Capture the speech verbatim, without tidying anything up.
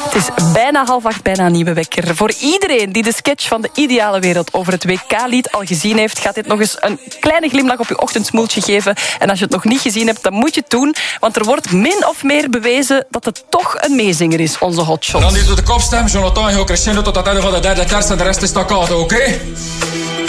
Het is bijna half acht, bijna een nieuwe wekker. Voor iedereen die de sketch van de ideale wereld over het W K-lied al gezien heeft, gaat dit nog eens een kleine glimlach op je ochtendsmoeltje geven. En als je het nog niet gezien hebt, dan moet je het doen. Want er wordt min of meer bewezen dat het toch een meezinger is, onze hotshot. Dan die doet de kopstem, Jonathan heel crescendo tot het einde van de derde terst en de rest is staccato, oké? Okay?